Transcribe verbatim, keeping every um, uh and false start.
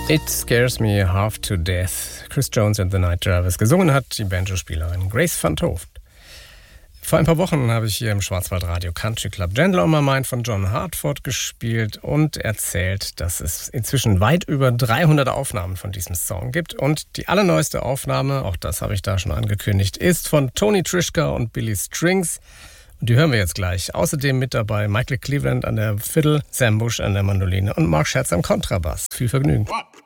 It Scares Me Half to Death. Chris Jones and the Night Drivers. Gesungen hat die Banjo-Spielerin Grace van Toft. Vor ein paar Wochen habe ich hier im Schwarzwaldradio Country Club Gentle on My Mind von John Hartford gespielt und erzählt, dass es inzwischen weit über dreihundert Aufnahmen von diesem Song gibt. Und die allerneueste Aufnahme, auch das habe ich da schon angekündigt, ist von Tony Trischka und Billy Strings. Und die hören wir jetzt gleich. Außerdem mit dabei Michael Cleveland an der Fiddle, Sam Bush an der Mandoline und Mark Scherz am Kontrabass. Viel Vergnügen. One.